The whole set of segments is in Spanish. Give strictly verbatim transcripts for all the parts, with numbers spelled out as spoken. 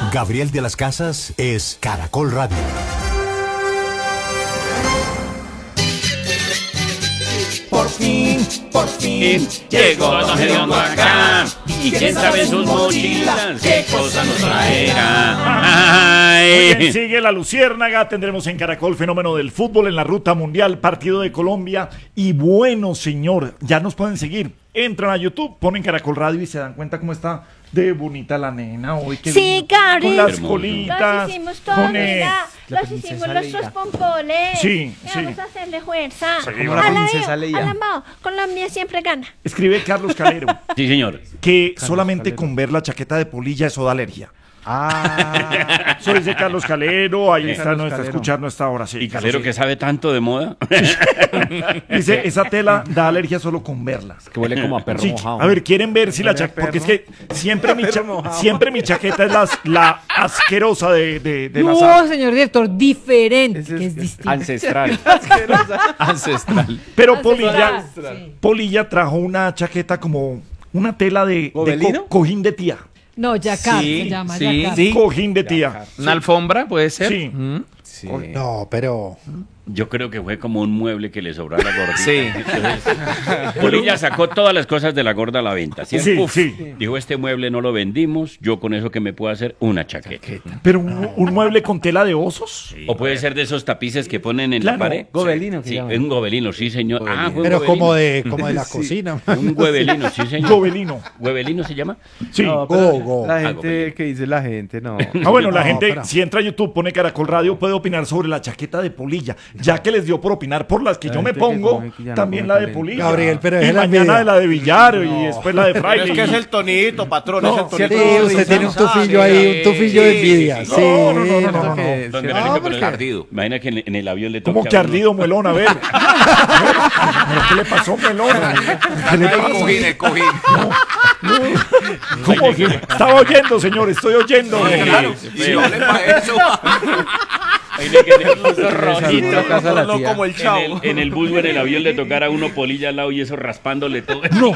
Gabriel de las Casas es Caracol Radio. Por fin, por fin, llegó Don Gediondo acá. Y quién sabe en sus mochilas qué cosa nos traerá. Ay. Sigue la Luciérnaga, tendremos en Caracol Fenómeno del Fútbol en la Ruta Mundial, Partido de Colombia. Y bueno, señor, ya nos pueden seguir. Entran a YouTube, ponen Caracol Radio y se dan cuenta cómo está de bonita la nena hoy. Que sí, Gabriel. Con las colitas. Los hicimos todos, mira. Los hicimos nuestros pompones. Sí, sí. Vamos a hacerle fuerza. Sí, a la princesa Leia. A la Mao. Colombia siempre gana. Escribe Carlos Calero. Sí, señor. Que Carlos solamente Calero. con ver la chaqueta de polilla eso da alergia. Ah, eso dice Carlos Calero, ahí sí, está, Carlos no está Calero. escuchando esta hora. Sí, ¿y Calero sí. que sabe tanto de moda? Dice, esa tela da alergia solo con verla. Que huele como a perro Sí, mojado. a ver, quieren ver si la chaqueta, porque es que siempre mi, cha siempre mi chaqueta es la, la asquerosa de, de, de no, las aves. señor director, diferente, Ese es- que es distinto. Ancestral. Ancestral. Pero Ancestral, Polilla, sí. Polilla trajo una chaqueta como una tela de, de ¿Gobelino? co cojín de tía. No, Yacar Sí, se llama, sí. Yacar. Sí. Cojín de tía. ¿Una alfombra puede ser? Sí. Mm. Sí. No, pero Yo creo que fue como un mueble que le sobró a la gordita. Sí. Entonces, Polilla sacó todas las cosas de la gorda a la venta. ¿Sí? Sí, Puf. sí. Dijo, este mueble no lo vendimos, yo con eso que me puedo hacer una chaqueta. Pero un, un mueble con tela de osos. O puede ser de esos tapices que ponen en Claro. la pared. Gobelino, que Sí, llaman. un gobelino, sí, señor. Ah, fue un pero gobelino. como de como de la cocina. Un huevelino, sí, señor. Gobelino. ¿Huevelino se llama? Sí. No, pero Go, go. La Ah, gente gobelino. que dice la gente, no. Ah, bueno, la No, gente, pero- si entra a YouTube, pone Caracol Radio, puede opinar sobre la chaqueta de Polilla. Ya que les dio por opinar por las que La yo me gente que pongo, come, que ya no también come la de talento. Polilla. Gabriel, pero y es la mañana envidia. de la de Villar y después la de Fraile. Pero es que es y- el tonito, patrón, No, es el tonito. Sí, usted tiene un tufillo ahí, un tufillo de envidia. Sí, No, no, no, no, no, no, no. que- Don sí. Verónico, No, pero porque- es ardido. Imagina que en, en el avión le toca Como que a uno- ardido Melón, a ver. ¿Pero qué le pasó, Melón? ¿Qué le pasó? Cojín, el cojín. ¿Cómo que? Estaba oyendo, señor, estoy oyendo. Claro, Sí, sí, feo. ole pa' eso. Imagina que en el bus rojito. Esa casa la No tía. como el En chavo. el, en el bus o en el avión le tocara a uno Polilla al lado y eso raspándole todo. No,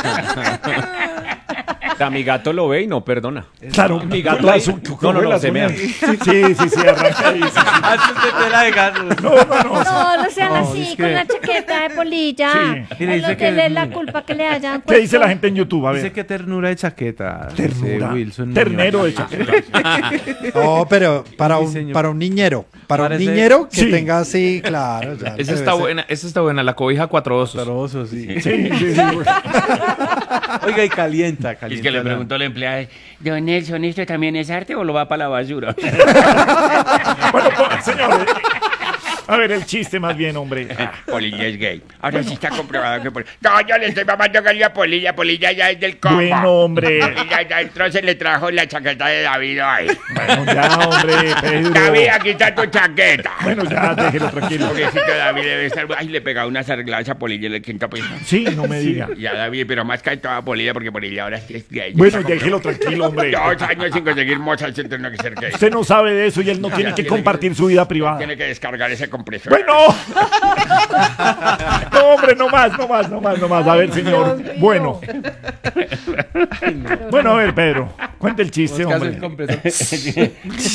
O sea, mi gato lo ve y no perdona. claro, Mi gato las- ahí- coge no, no, no, las se mea. uñas. Sí, sí, sí, sí, arranca ahí. sí, sí. Hace usted tela de gato. No, no, no. No, no sean No, así es con que- la chaqueta de Polilla. Sí. Y Es dice lo que que- le es la culpa que le hayan ¿Qué dice puesto. la gente en YouTube? A Dice ver. que ternura de chaqueta. dice Ternura. Wilson Ternero de Muñoz. chaqueta. No, pero para un, Diseño. para un niñero, para un Parece- niñero que Sí. tenga así, claro. Ya, Esa debe está ser. buena, esa está buena, la cobija cuatro osos. Cuatro osos, sí. Sí, sí, sí. Oiga, y calienta, Es calienta. que le la- preguntó la empleada, don Nelson, ¿esto también es arte o lo va para la basura? Bueno, pues, señores. A ver, el chiste más bien, hombre. Polilla es gay. Ahora sí está comprobado que Polilla... No, yo le estoy mamando gallo a Polilla. Polilla ya es del combo. Bueno, hombre. Polilla ya entró, se le trajo la chaqueta de David ahí. Bueno, ya, hombre, Pedro. David, aquí está tu chaqueta. Bueno, ya, déjelo tranquilo. Pobrecito David debe estar... Ay, le pegaba unas arregladas a Polilla en el quinto piso. Sí, no me diga. Ya, David, pero más cae toda Polilla porque Polilla ahora sí es gay. Bueno, déjelo tranquilo, hombre. Dos años sin conseguir moza, se tiene que ser gay. Usted no sabe de eso y él no tiene que compartir su vida privada. Tiene que descargar ese compresor. Bueno. No, hombre, no más, no más, no más, no más. A ver, señor. Bueno. Bueno, a ver, Pedro. Cuente el chiste, ¿Cómo es que hace el hombre. compresor?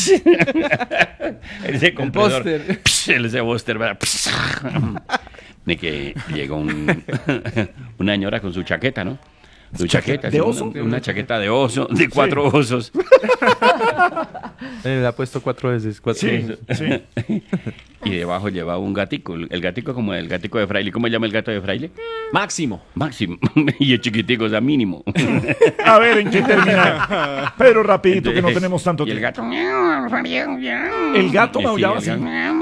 Ese compresor. póster. Ese póster, ¿verdad? De que llegó un, una señora con su chaqueta, ¿no? Su chaqueta. ¿De sí, oso? Una, una chaqueta de oso, de cuatro osos. Eh, Le ha puesto cuatro veces. Cuatro Sí, veces. sí. Y debajo llevaba un gatico. El el gatico como el gatico de Fraile. ¿Cómo se llama el gato de Fraile? Máximo. Máximo. Y el chiquitico, o sea, mínimo. A ver, ¿en qué termina? Pedro, rapidito, que no tenemos tanto Y el tiempo. gato. El gato Sí, maullaba el así.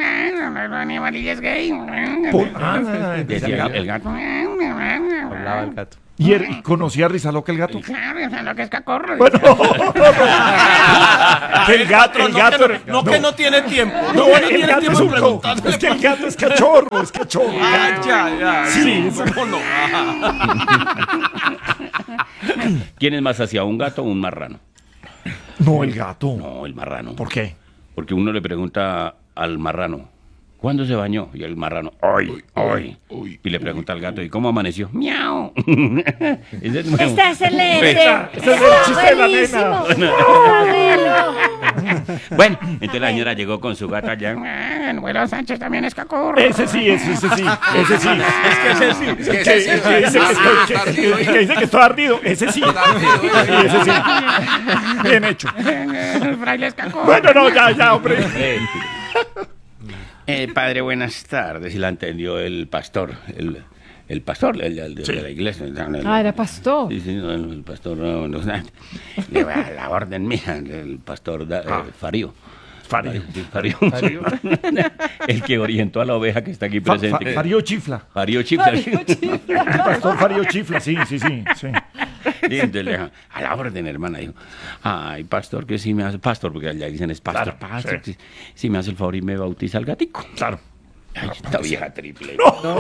gato. Por- ah, Decía el, el gato. Hablaba el gato. ¿Y él conocía a Rizaloca el gato? Claro, o sea, lo que es cacorro. Bueno, que el gato, el no, gato. que no, no que no tiene tiempo. No, No, que no el tiene gato es tiempo un co- preguntándole. Es que el gato es cachorro, es cachorro. Ah, ya, ya. Sí, Sí, ¿cómo no? ¿Quién es más hacia un gato o un marrano? No, el gato. No, el marrano. ¿Por qué? Porque uno le pregunta al marrano, ¿cuándo se bañó? Y el marrano, hoy, hoy. Y le pregunta al gato, ¿y cómo amaneció? ¡Miau! Ese es nuevo. Está excelente. Ese es el chiste de la nena. Buenísimo. Ah, bueno. Bueno, entonces la señora llegó con su gato allá. "Ah, Bueno, Sánchez también es cacurro. Ese sí, ese, ese sí, ese sí. Es que ese sí. El que, el que dice que estoy, el que dice que estoy ardido, ese sí. Sí, ese sí. Bien hecho. El fraile es cacurro. Bueno, no, ya, ya, hombre. Eh, eh, padre, buenas tardes. Y la entendió el pastor, el, el pastor el, el, Sí. de la iglesia. El, Ah, era pastor. Sí, sí, no, el, el pastor, no, no, no, le va a la orden mía, el pastor da, Ah. eh, Farío. Farío. Sí, Farío. El que orientó a la oveja que está aquí Fa- presente. fa- Farío chifla. Farío Chifla. El pastor Farío chifla, sí, sí, sí. sí. Y entonces le dijo, a la orden, hermana, dijo, ay, pastor, que si me hace, pastor, porque allá dicen es pastor, Claro, pastor, sí. si, si me hace el favor y me bautiza al gatico. Claro. Ay, esta vieja triple.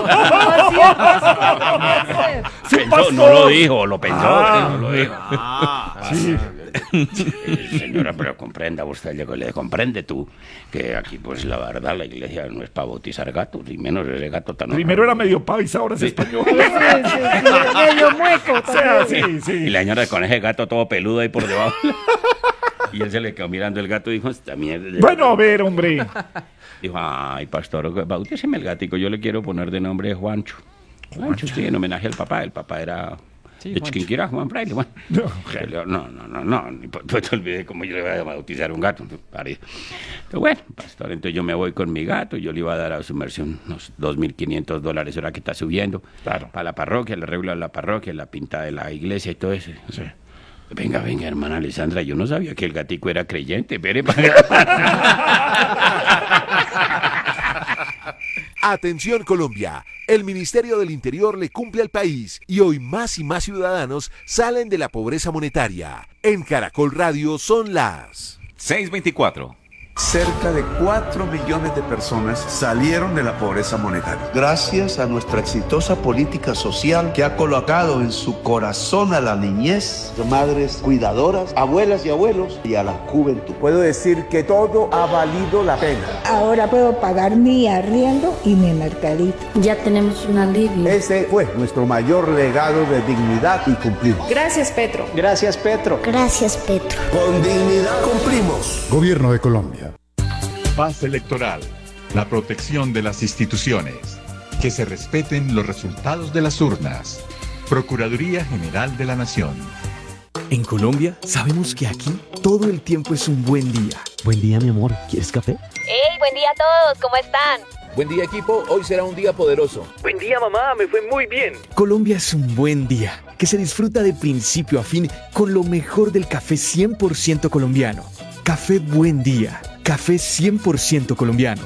Sí, Pensó, pastor. no lo dijo, lo pensó, Ah. no lo dijo. Sí. Eh, Señora, pero comprenda usted, le, le comprende tú que aquí, pues la verdad, la iglesia no es para bautizar gatos, y menos ese gato tan Primero era medio paisa, ahora es español. Sí, sí, sí, medio mueco O sea, también. sí, Y sí. la señora con ese gato todo peludo ahí por debajo. Y él se le quedó mirando el gato y dijo, esta mierda. Bueno, a ver, hombre. Dijo, ay, pastor, bautíceme el gatico, yo le quiero poner de nombre Juancho. Juancho, sí, en homenaje al papá. El papá era de Chiquinquirá, Juan Fraile. Bueno, No, no, no, no, no, no, ni pues pues te olvidé cómo yo le iba a bautizar un gato. Pare. Pero bueno, pastor, entonces yo me voy con mi gato y yo le iba a dar a su merced unos dos mil quinientos dólares, ahora que está subiendo. Claro. Para la parroquia, el arreglo de la parroquia, la pinta de la iglesia y todo eso. Sí. Venga, venga, hermana Alessandra, yo no sabía que el gatico era creyente. Espere, Atención Colombia, el Ministerio del Interior le cumple al país y hoy más y más ciudadanos salen de la pobreza monetaria. En Caracol Radio son las seis veinticuatro. Cerca de cuatro millones de personas salieron de la pobreza monetaria. Gracias a nuestra exitosa política social que ha colocado en su corazón a la niñez, madres cuidadoras, abuelas y abuelos y a la juventud. Puedo decir que todo ha valido la pena. Ahora puedo pagar mi arriendo y mi mercadito. Ya tenemos un alivio. Ese fue nuestro mayor legado de dignidad y cumplimos. Gracias, Petro. Gracias, Petro. Gracias, Petro. Con dignidad cumplimos. Gobierno de Colombia. Paz electoral, la protección de las instituciones, que se respeten los resultados de las urnas. Procuraduría General de la Nación. En Colombia sabemos que aquí todo el tiempo es un buen día. Buen día, mi amor. ¿Quieres café? ¡Hey, buen día a todos! ¿Cómo están? Buen día, equipo. Hoy será un día poderoso. Buen día, mamá. Me fue muy bien. Colombia es un buen día, que se disfruta de principio a fin con lo mejor del café cien por ciento colombiano. Café Buen Día. Café cien por ciento colombiano.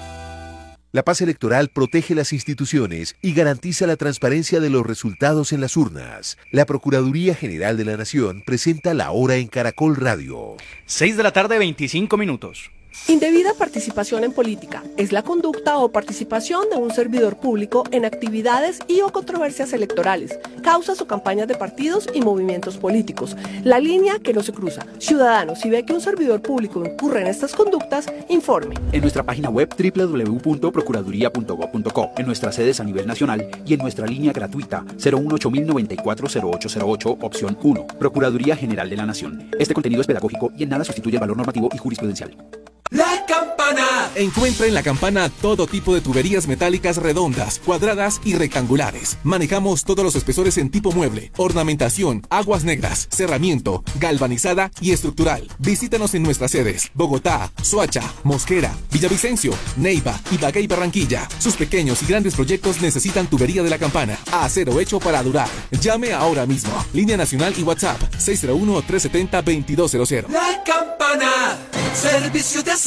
La paz electoral protege las instituciones y garantiza la transparencia de los resultados en las urnas. La Procuraduría General de la Nación presenta La Hora en Caracol Radio. seis de la tarde, veinticinco minutos. Indebida participación en política es la conducta o participación de un servidor público en actividades y o controversias electorales, causas o campañas de partidos y movimientos políticos. La línea que no se cruza. Ciudadano, si ve que un servidor público incurre en estas conductas, informe. En nuestra página web doble u doble u doble u punto procuraduría punto gob punto co, en nuestras sedes a nivel nacional y en nuestra línea gratuita cero uno ocho mil noventa y cuatro cero ocho cero ocho, opción uno. Procuraduría General de la Nación. Este contenido es pedagógico y en nada sustituye el valor normativo y jurisprudencial. La Campana. Encuentra en La Campana todo tipo de tuberías metálicas redondas, cuadradas y rectangulares. Manejamos todos los espesores en tipo mueble, ornamentación, aguas negras, cerramiento, galvanizada y estructural. Visítanos en nuestras sedes: Bogotá, Soacha, Mosquera, Villavicencio, Neiva, Ibagué y Barranquilla. Sus pequeños y grandes proyectos necesitan tubería de La Campana. Acero hecho para durar. Llame ahora mismo. Línea nacional y WhatsApp seis cero uno, tres siete cero, dos dos cero cero. La Campana. Servicio de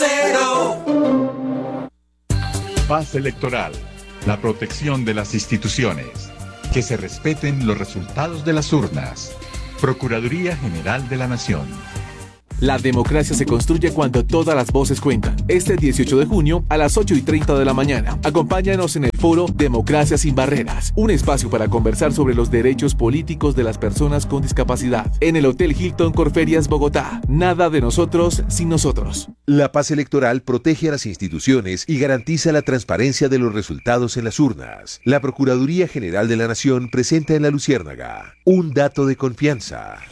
acero. Paz electoral, la protección de las instituciones, que se respeten los resultados de las urnas. Procuraduría General de la Nación. La democracia se construye cuando todas las voces cuentan. Este dieciocho de junio a las ocho y treinta de la mañana. Acompáñanos en el foro Democracia sin Barreras, un espacio para conversar sobre los derechos políticos de las personas con discapacidad. En el Hotel Hilton Corferias, Bogotá. Nada de nosotros sin nosotros. La paz electoral protege a las instituciones y garantiza la transparencia de los resultados en las urnas. La Procuraduría General de la Nación presenta en La Luciérnaga un dato de confianza.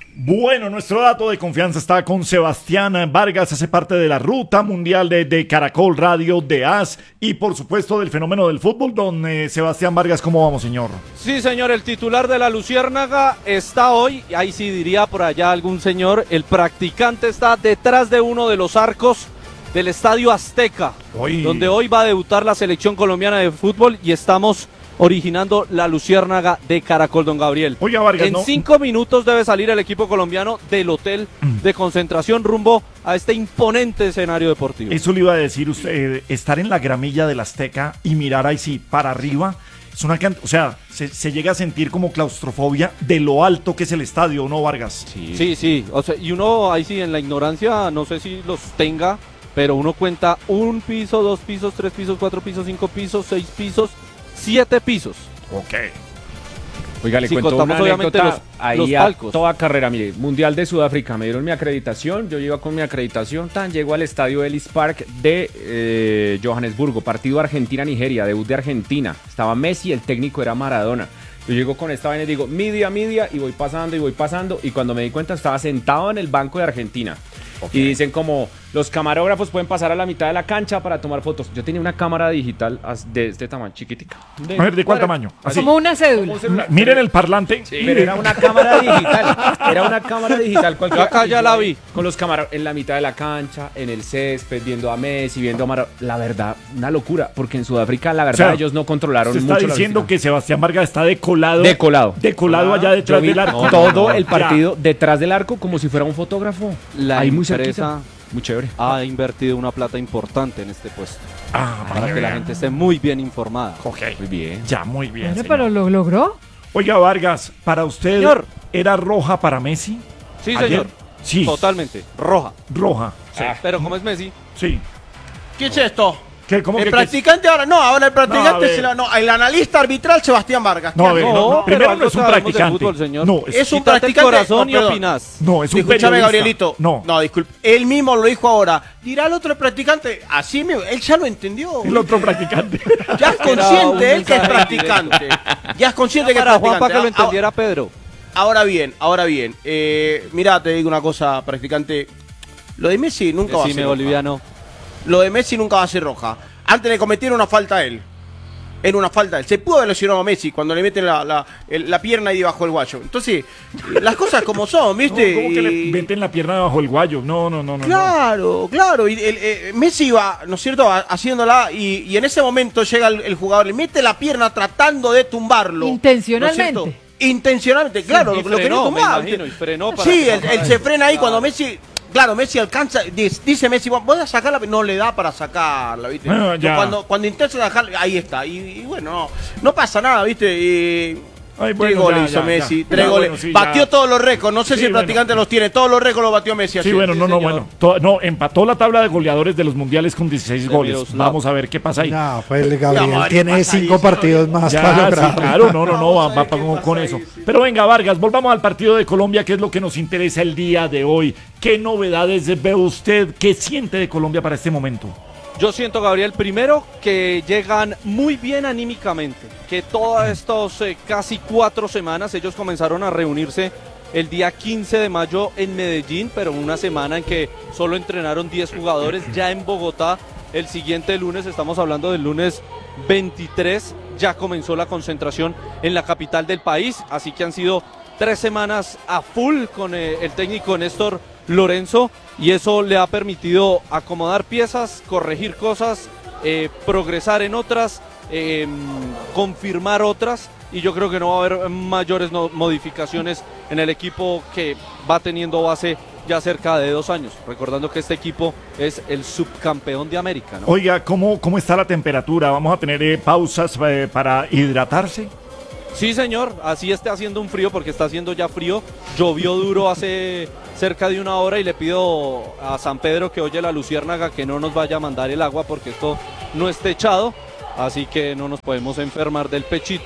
Bueno, nuestro dato de confianza está con Sebastián Vargas, hace parte de la Ruta Mundial de, de Caracol Radio, de A S y por supuesto del fenómeno del fútbol. Don eh, Sebastián Vargas, ¿cómo vamos, señor? Sí, señor, el titular de la Luciérnaga está hoy, ahí sí diría por allá algún señor, el practicante está detrás de uno de los arcos del Estadio Azteca, Oy. donde hoy va a debutar la selección colombiana de fútbol y estamos originando la Luciérnaga de Caracol, don Gabriel. Oiga, Vargas, en no... cinco minutos debe salir el equipo colombiano del hotel de concentración rumbo a este imponente escenario deportivo. Eso le iba a decir usted, eh, estar en la gramilla del Azteca y mirar ahí sí, para arriba, es una cantidad, o sea, se, se llega a sentir como claustrofobia de lo alto que es el estadio, ¿no, Vargas? Sí, sí, sí. O sea, y uno ahí sí en la ignorancia, no sé si los tenga, pero uno cuenta un piso, dos pisos, tres pisos, cuatro pisos, cinco pisos, seis pisos, siete pisos. Ok. Oiga, le si cuento una anécdota los, ahí los a palcos. Toda carrera, mire, Mundial de Sudáfrica, me dieron mi acreditación, yo llego con mi acreditación, tan llego al estadio Ellis Park de eh, Johannesburgo, partido Argentina-Nigeria, debut de Argentina, estaba Messi, el técnico era Maradona. Yo llego con esta vaina y digo, media, media, y voy pasando y voy pasando, y cuando me di cuenta estaba sentado en el banco de Argentina. Okay. Y dicen como, los camarógrafos pueden pasar a la mitad de la cancha para tomar fotos. Yo tenía una cámara digital de este tamaño, chiquitica. De, a ver, ¿de cuál cuadra, tamaño? Así. Como una cédula. Como una, miren el parlante. Sí, pero era una cámara digital. Era una cámara digital. Yo acá ya la vi. Con los camarógrafos en la mitad de la cancha, en el césped, viendo a Messi, viendo a Maradona. La verdad, una locura, porque en Sudáfrica, la verdad, o sea, ellos no controlaron mucho. Se está diciendo que Sebastián Vargas está decolado. Decolado. Decolado ah, allá detrás del arco. No, todo no, el partido ya. Detrás del arco, como si fuera un fotógrafo. La ahí muy empresa... cerquita. Muy chévere. Ha invertido una plata importante en este puesto. Ah, para que bien. La gente esté muy bien informada. Ok. Muy bien. Ya, muy bien. Bueno, pero lo logró. Oiga, Vargas, ¿para usted señor. Era roja para Messi? Sí, ¿ayer? Señor. Sí. Totalmente. Roja. Roja. Sí. Ah, pero como es Messi. Sí. ¿Qué es esto? ¿Qué? ¿Cómo el que practicante ahora, no, ahora el practicante, no, se la, no, el analista arbitral Sebastián Vargas. No, a ver, no, no, primero no es un practicante. Fútbol, señor. No, es, es un practicante. Corazón no, y opinás. No, es un Escúchame, periodista. Gabrielito. No, no, disculpe. Él mismo lo dijo ahora. Dirá el otro practicante. Así me, él ya lo entendió. El otro practicante. Ya es consciente él que es practicante. Ya es consciente que es practicante. Juan, para que lo entendiera Pedro. Ahora bien, ahora bien. Eh, mirá, te digo una cosa, practicante. Lo de Messi nunca va a ser boliviano. roja. Lo de Messi nunca va a ser roja. Antes le cometieron una falta a él. Era una falta a él. Se pudo haber lesionado a Messi cuando le meten la, la, el, la pierna ahí debajo del guayo. Entonces, las cosas como son, ¿viste? No, ¿cómo que le meten la pierna debajo del guayo? No, no, no, no. Claro, no. claro. Y el, el, Messi iba, ¿no es cierto?, haciéndola y, y en ese momento llega el, el jugador, le mete la pierna tratando de tumbarlo. Intencionalmente. ¿No es Intencionalmente, claro. Sí, lo, lo frenó, que no me imagino, y frenó para sí, él, él se frena ahí claro. cuando Messi... Claro, Messi alcanza, dice Messi, voy a sacarla, no le da para sacarla, ¿viste? Bueno, ya. Cuando, cuando intenta sacarla, ahí está. Y, y bueno, no, no pasa nada, ¿viste? Y, Ay, bueno, tres goles hizo Messi, ya. tres Ya, goles. bueno, sí, batió ya. todos los récords, no sé Sí, si el practicante bueno. los tiene, todos los récords los batió Messi. Sí, así. bueno, no, Sí, no, señor. bueno. To- no, empató la tabla de goleadores de los mundiales con dieciséis De goles. Miroslav. Vamos a ver qué pasa ahí. No, pues Gabriel No, tiene pasa cinco eso, partidos más Ya, para sí, lograrlo. claro, no, no, no, va, Vamos a va ver qué con, pasa con ahí, eso. sí. Pero venga, Vargas, volvamos al partido de Colombia, que es lo que nos interesa el día de hoy. ¿Qué novedades ve usted? ¿Qué siente de Colombia para este momento? Yo siento, Gabriel, primero que llegan muy bien anímicamente, que todas estas eh, casi cuatro semanas ellos comenzaron a reunirse el día quince de mayo en Medellín, pero una semana en que solo entrenaron diez jugadores. Ya en Bogotá, el siguiente lunes, estamos hablando del lunes veintitrés, ya comenzó la concentración en la capital del país, así que han sido tres semanas a full con eh, el técnico Néstor Lorenzo, y eso le ha permitido acomodar piezas, corregir cosas, eh, progresar en otras, eh, confirmar otras, y yo creo que no va a haber mayores no, modificaciones en el equipo que va teniendo base ya cerca de dos años, recordando que este equipo es el subcampeón de América, ¿no? Oiga, ¿cómo, cómo está la temperatura? ¿Vamos a tener eh, pausas eh, para hidratarse? Sí, señor, así está haciendo un frío, porque está haciendo ya frío. Llovió duro hace cerca de una hora y le pido a San Pedro que oye la luciérnaga que no nos vaya a mandar el agua, porque esto no es techado, así que no nos podemos enfermar del pechito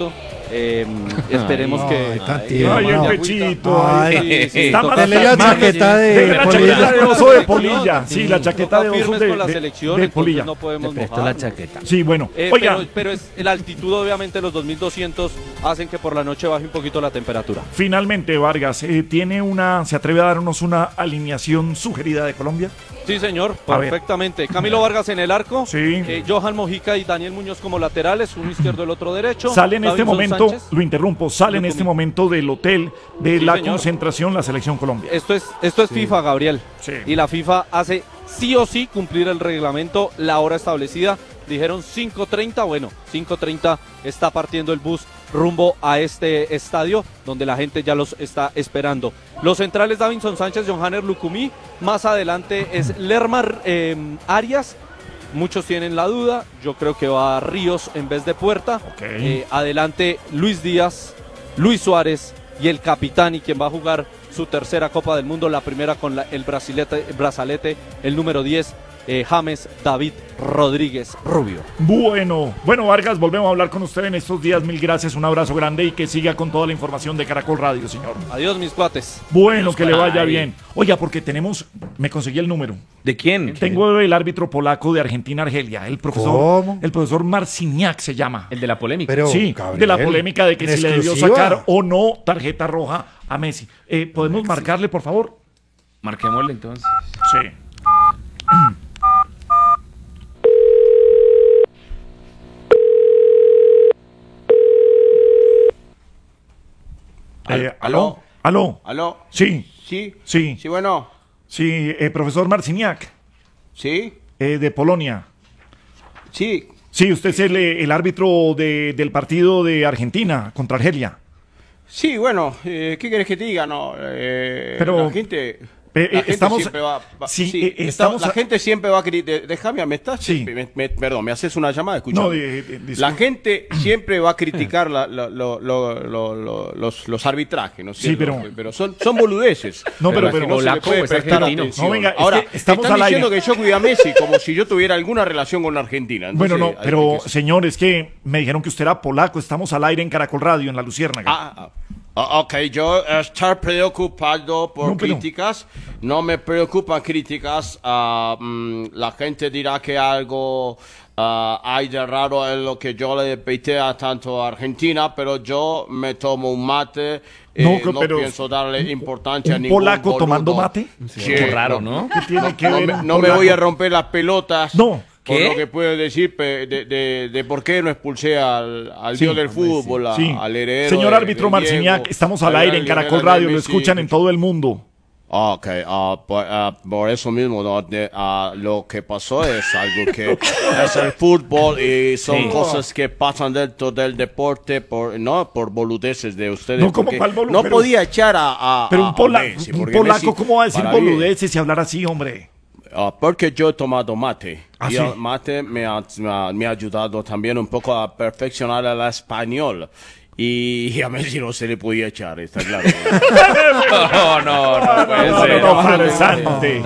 Eh, esperemos ay, que. ay, ay, el pechito. Ay, Ay, sí, está sí, más dele la chaqueta de Dele la Polilla. chaqueta de oso de Polilla. Sí, la chaqueta de oso firmes de, con la de- selección, de entonces Polilla. no podemos Te presto mojar. la chaqueta. Sí, bueno. Eh, Oiga, pero, pero es la altitud, obviamente, los dos mil doscientos hacen que por la noche baje un poquito la temperatura. finalmente, Vargas, eh, ¿tiene una, se atreve a darnos una alineación sugerida de Colombia? Sí, señor, A ver. perfectamente. Camilo Vargas en el arco, Sí. eh, Johan Mojica y Daniel Muñoz como laterales, uno izquierdo, el otro derecho. Sale en este Davinson momento, Sánchez. lo interrumpo, sale en este momento del hotel de Sí, la señor. concentración la selección Colombia. Esto es, esto es FIFA, Gabriel. Sí. Y la FIFA hace sí o sí cumplir el reglamento, la hora establecida. Dijeron cinco treinta, bueno, cinco treinta está partiendo el bus rumbo a este estadio donde la gente ya los está esperando. Los centrales Davinson Sánchez, Johanner Lucumí, más adelante es Lermar eh, Arias. Muchos tienen la duda, yo creo que va a Ríos en vez de Puerta. Eh, adelante Luis Díaz, Luis Suárez y el capitán y quien va a jugar su tercera Copa del Mundo, la primera con la- el brasilete, brazalete, el número diez, eh, James David Rodríguez Rubio. Bueno, bueno, Vargas, volvemos a hablar con usted en estos días. Mil gracias, un abrazo grande y que siga con toda la información de Caracol Radio, señor. Adiós, mis cuates. Bueno, que le vaya Ay. bien. Oiga, porque tenemos, me conseguí el número. ¿De quién? Tengo el árbitro polaco de Argentina-Argelia, el profesor, ¿Cómo? el profesor Marciniak se llama. El de la polémica. Pero, Sí, Gabriel, de la polémica de que ¿en si le debió exclusiva? sacar o no tarjeta roja a Messi. Eh, ¿Podemos marcarle, por favor? Marquémosle entonces. Sí. Eh, ¿Aló? ¿Aló? ¿Aló? Sí. Sí. Sí. Sí, bueno. Sí, eh, profesor Marciniak, Sí. eh, de Polonia. Sí. Sí, usted es el, eh, el árbitro de- del partido de Argentina contra Argelia. Sí, bueno, eh, ¿qué querés que te diga? No, eh, Pero- la gente, Eh, la eh, gente estamos- siempre va, va- sí, sí, eh, está- estamos la a- gente siempre va a criticar. Déjame, me estás, Sí. me- me- perdón, me haces una llamada, escuchame. No, de- de- disculpe. La gente siempre va a criticar la- la- lo- lo- lo- lo- los, los arbitrajes, ¿no es Sí, cierto? pero- son, son boludeces. No, pero- a las que pero- no se le polaco puede o es prestar argentino. atención. No, venga, es Ahora, que estamos están al aire. diciendo que yo cuido a Messi como si yo tuviera alguna relación con la Argentina. Bueno, no, Entonces, hay pero que- señor, es que me dijeron que usted era polaco. Estamos al aire en Caracol Radio, en La Luciérnaga. Ah, ah, ah, ok, yo estar preocupado por No, pero- críticas, no me preocupan críticas. ah, mm, la gente dirá que algo ah, hay de raro en lo que yo le pité a tanto a Argentina, pero yo me tomo un mate. eh, No, no pero- pienso darle importancia a ¿Un ningún polaco boludo. tomando mate? Sí, Qué raro, ¿no? ¿Qué tiene que No, ver me, un no me polaco? voy a romper las pelotas. No. Por ¿Qué? lo que puedo decir pe- de, de- de por qué no expulsé al, al Sí, dios del fútbol, a- Sí. al heredero. Señor de- árbitro de Marciniak, Diego, estamos al al aire en Lionel Caracol Messi. Radio, lo escuchan en todo el mundo. Ah, ok, ah, por, ah, por eso mismo, ¿no? De- ah, lo que pasó es algo que es el fútbol y son Sí. cosas que pasan dentro del deporte, por no por boludeces de ustedes. No, ¿cómo porque cuál bolu- no pero- podía echar a, a- Pero a- un, pola- a Messi, un porque polaco, Messi, ¿cómo va a decir para mí, boludeces y hablar así, hombre? ah, porque yo he tomado mate. Ah, y sí. el mate me ha, me ha- me ha ayudado también un poco a perfeccionar el español. Y a Messi no se le podía echar, está claro. No, no, no puede No, ser. no, no, farsante.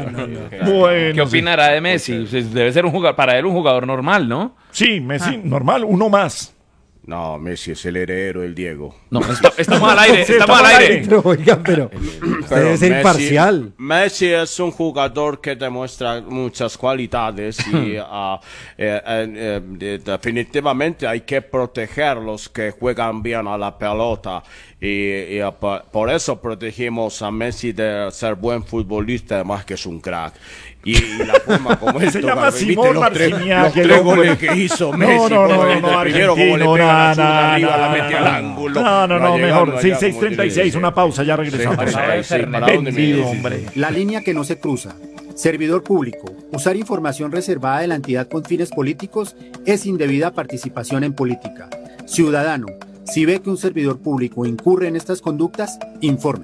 Bueno, ¿Qué opinará de Messi? Pues debe ser un jugador, para él un jugador normal, ¿no? Sí, Messi, normal, uno más. No, Messi es el heredero, el Diego. No, esto- estamos al aire, Sí, estamos al aire. Pero, oigan, pero usted debe ser Messi- imparcial. Messi es un jugador que demuestra muchas cualidades y ah, eh, eh, eh, de- definitivamente hay que proteger los que juegan bien a la pelota y, y, ah, por, por eso protegimos a Messi de ser buen futbolista, más que es un crack. Y, y la forma como él Se toca, llama ¿viste Simón los tres, Marciniak, los el tres hombre. goles que hizo No, Messi, no, no, como no, el no, primero como le argentino, pega la no, zurda no, arriba, la no, mete al no. ángulo. No, no, va no, llegando mejor. allá Sí, como seis treinta y tiene que seis, ser. una pausa, ya regresamos. Sí, sí, sí, ¿para dónde me Vendido, dices? hombre. La línea que no se cruza. Servidor público. Usar información reservada de la entidad con fines políticos es indebida participación en política. Ciudadano, si ve que un servidor público incurre en estas conductas, informe.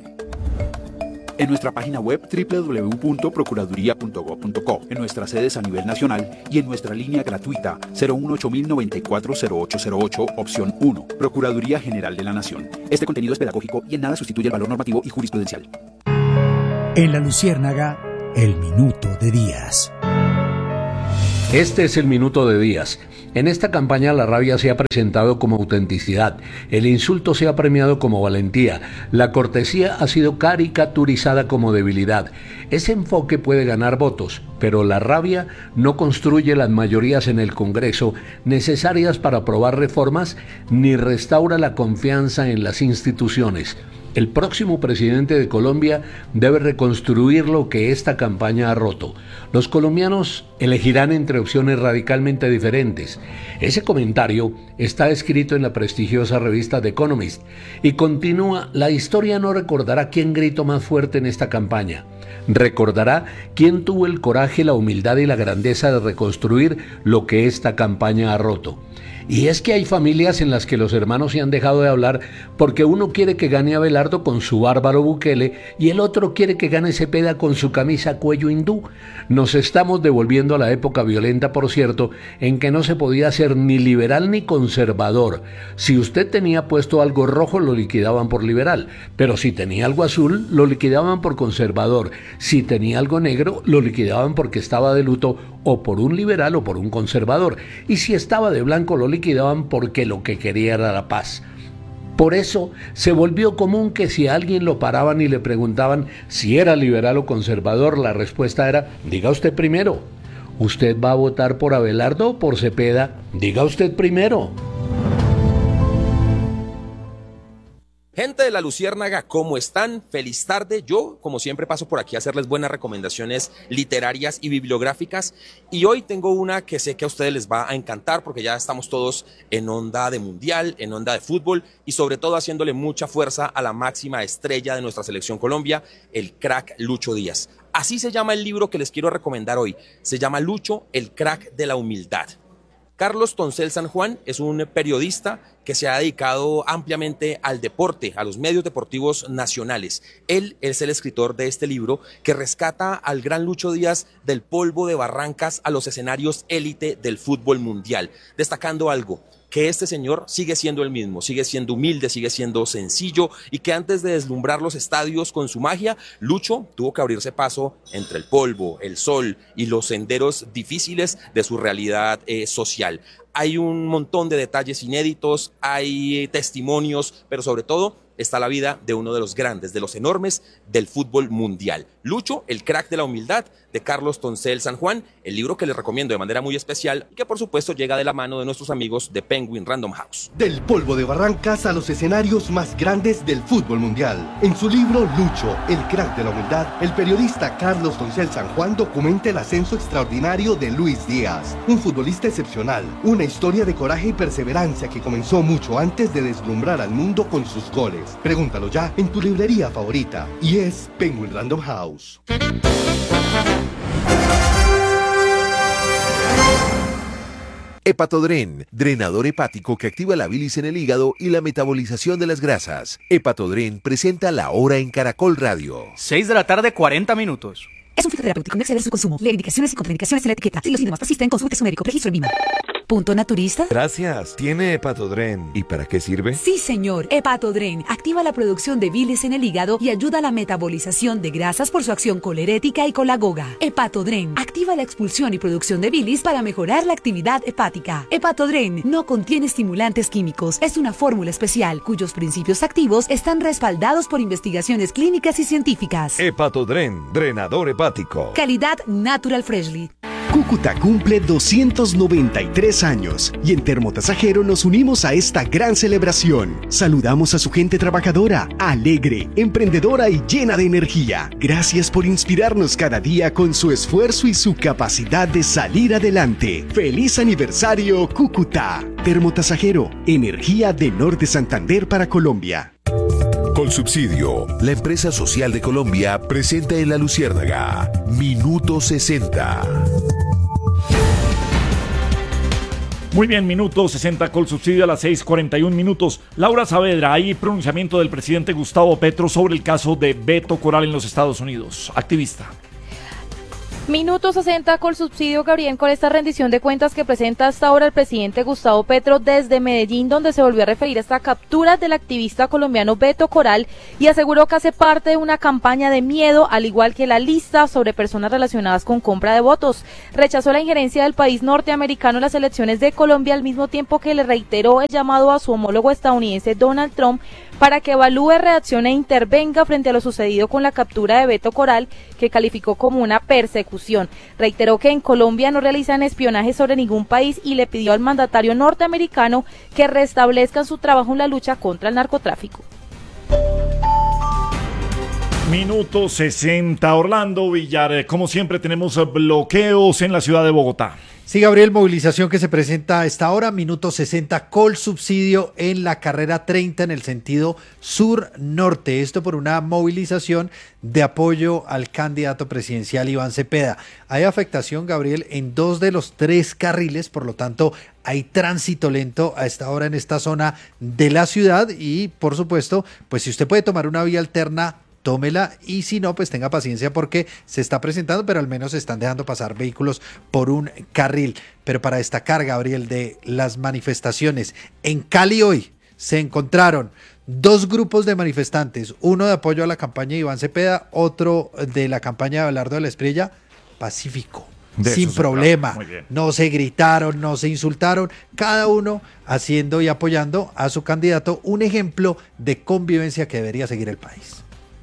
En nuestra página web doble u doble u doble u punto procuraduría punto gob punto co, en nuestras sedes a nivel nacional y en nuestra línea gratuita cero uno ocho mil noventa y cuatro cero ocho cero ocho, opción uno, Procuraduría General de la Nación. Este contenido es pedagógico y en nada sustituye el valor normativo y jurisprudencial. En La Luciérnaga, el minuto de Díaz. Este es el minuto de Díaz. En esta campaña la rabia se ha presentado como autenticidad, el insulto se ha premiado como valentía, la cortesía ha sido caricaturizada como debilidad. Ese enfoque puede ganar votos, pero la rabia no construye las mayorías en el Congreso necesarias para aprobar reformas ni restaura la confianza en las instituciones. El próximo presidente de Colombia debe reconstruir lo que esta campaña ha roto. Los colombianos elegirán entre opciones radicalmente diferentes. Ese comentario está escrito en la prestigiosa revista The Economist y continúa: la historia no recordará quién gritó más fuerte en esta campaña. Recordará quién tuvo el coraje, la humildad y la grandeza de reconstruir lo que esta campaña ha roto. Y es que hay familias en las que los hermanos se han dejado de hablar porque uno quiere que gane Abelardo con su bárbaro Bukele y el otro quiere que gane Cepeda con su camisa cuello hindú. Nos estamos devolviendo a la época violenta, por cierto, en que no se podía ser ni liberal ni conservador. Si usted tenía puesto algo rojo, lo liquidaban por liberal, pero si tenía algo azul, lo liquidaban por conservador. Si tenía algo negro, lo liquidaban porque estaba de luto o por un liberal o por un conservador. Y si estaba de blanco, lo liquidaban porque lo que quería era la paz. Por eso se volvió común que si a alguien lo paraban y le preguntaban si era liberal o conservador, la respuesta era: diga usted primero. ¿Usted va a votar por Abelardo o por Cepeda? Diga usted primero. Gente de La Luciérnaga, ¿cómo están? Feliz tarde. Yo, como siempre, paso por aquí a hacerles buenas recomendaciones literarias y bibliográficas. Y hoy tengo una que sé que a ustedes les va a encantar porque ya estamos todos en onda de mundial, en onda de fútbol y sobre todo haciéndole mucha fuerza a la máxima estrella de nuestra selección Colombia, el crack Lucho Díaz. Así se llama el libro que les quiero recomendar hoy. Se llama Lucho, el crack de la humildad. Carlos Toncel San Juan es un periodista que se ha dedicado ampliamente al deporte, a los medios deportivos nacionales. Él es el escritor de este libro que rescata al gran Lucho Díaz del polvo de Barrancas a los escenarios élite del fútbol mundial, destacando algo: que este señor sigue siendo el mismo, sigue siendo humilde, sigue siendo sencillo y que antes de deslumbrar los estadios con su magia, Lucho tuvo que abrirse paso entre el polvo, el sol y los senderos difíciles de su realidad eh, social. Hay un montón de detalles inéditos, hay testimonios, pero sobre todo está la vida de uno de los grandes, de los enormes del fútbol mundial. Lucho, el crack de la humildad, de Carlos Toncel San Juan, el libro que les recomiendo de manera muy especial y que por supuesto llega de la mano de nuestros amigos de Penguin Random House. Del polvo de Barrancas a los escenarios más grandes del fútbol mundial. En su libro Lucho, el crack de la humildad, el periodista Carlos Toncel San Juan documenta el ascenso extraordinario de Luis Díaz, un futbolista excepcional, una historia de coraje y perseverancia que comenzó mucho antes de deslumbrar al mundo con sus goles. Pregúntalo ya en tu librería favorita y es Penguin Random House. Hepatodren, drenador hepático que activa la bilis en el hígado y la metabolización de las grasas. Hepatodren presenta La Hora en Caracol Radio. seis de la tarde, cuarenta minutos. Es un fitoterapéutico, no exceder su consumo. Lee indicaciones y contraindicaciones en la etiqueta. Si los síntomas persisten, consulte a su médico. Registro en Vima. ¿Punto naturista? Gracias. ¿Tiene Hepatodren? ¿Y para qué sirve? Sí, señor. Hepatodren activa la producción de bilis en el hígado y ayuda a la metabolización de grasas por su acción colerética y colagoga. Hepatodren activa la expulsión y producción de bilis para mejorar la actividad hepática. Hepatodren no contiene estimulantes químicos. Es una fórmula especial cuyos principios activos están respaldados por investigaciones clínicas y científicas. Hepatodren, drenador hepático. Calidad Natural Freshly. Cúcuta cumple doscientos noventa y tres años y en Termotasajero nos unimos a esta gran celebración. Saludamos a su gente trabajadora, alegre, emprendedora y llena de energía. Gracias por inspirarnos cada día con su esfuerzo y su capacidad de salir adelante. ¡Feliz aniversario, Cúcuta! Termotasajero, energía de Norte Santander para Colombia. Con subsidio, la empresa social de Colombia presenta en La Luciérnaga Minuto sesenta. Muy bien, minuto sesenta con subsidio a las seis cuarenta y un minutos. Laura Saavedra, hay pronunciamiento del presidente Gustavo Petro sobre el caso de Beto Coral en los Estados Unidos. Activista. Minuto sesenta con subsidio, Gabriel, con esta rendición de cuentas que presenta hasta ahora el presidente Gustavo Petro desde Medellín, donde se volvió a referir a esta captura del activista colombiano Beto Coral y aseguró que hace parte de una campaña de miedo, al igual que la lista sobre personas relacionadas con compra de votos. Rechazó la injerencia del país norteamericano en las elecciones de Colombia, al mismo tiempo que le reiteró el llamado a su homólogo estadounidense Donald Trump para que evalúe, reaccione e intervenga frente a lo sucedido con la captura de Beto Coral, que calificó como una persecución. Reiteró que en Colombia no realizan espionaje sobre ningún país y le pidió al mandatario norteamericano que restablezcan su trabajo en la lucha contra el narcotráfico. Minuto sesenta, Orlando Villar. Como siempre tenemos bloqueos en la ciudad de Bogotá. Sí, Gabriel, movilización que se presenta a esta hora, minuto sesenta, Colsubsidio en la carrera treinta en el sentido sur-norte. Esto por una movilización de apoyo al candidato presidencial Iván Cepeda. Hay afectación, Gabriel, en dos de los tres carriles, por lo tanto hay tránsito lento a esta hora en esta zona de la ciudad y, por supuesto, pues si usted puede tomar una vía alterna, tómela, y si no, pues tenga paciencia porque se está presentando, pero al menos se están dejando pasar vehículos por un carril. Pero para destacar, Gabriel, de las manifestaciones, en Cali hoy se encontraron dos grupos de manifestantes, uno de apoyo a la campaña de Iván Cepeda, otro de la campaña de Abelardo de la Espriella, pacífico. De sin eso se problema, trata. Muy bien. No se gritaron, no se insultaron, cada uno haciendo y apoyando a su candidato, un ejemplo de convivencia que debería seguir el país.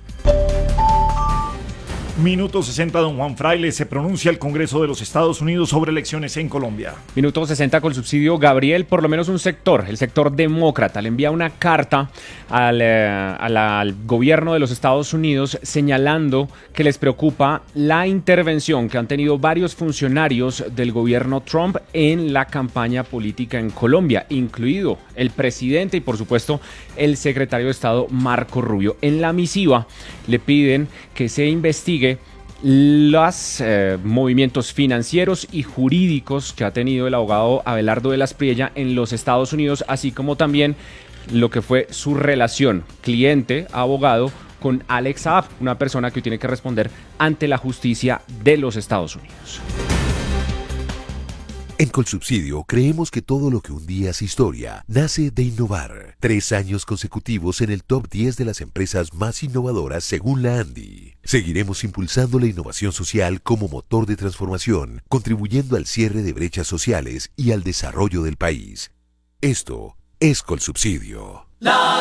Minuto sesenta, don Juan Fraile, se pronuncia el Congreso de los Estados Unidos sobre elecciones en Colombia. Minuto sesenta con subsidio, Gabriel, por lo menos un sector, el sector demócrata, le envía una carta al, eh, a la, al gobierno de los Estados Unidos señalando que les preocupa la intervención que han tenido varios funcionarios del gobierno Trump en la campaña política en Colombia, incluido el presidente y por supuesto el secretario de Estado Marco Rubio. En la misiva le piden que se investigue los eh, movimientos financieros y jurídicos que ha tenido el abogado Abelardo de la Espriella en los Estados Unidos, así como también lo que fue su relación cliente-abogado con Alex Saab, una persona que tiene que responder ante la justicia de los Estados Unidos. En Colsubsidio creemos que todo lo que un día es historia nace de innovar. Tres años consecutivos en el top diez de las empresas más innovadoras según la Andy. Seguiremos impulsando la innovación social como motor de transformación, contribuyendo al cierre de brechas sociales y al desarrollo del país. Esto es Colsubsidio. La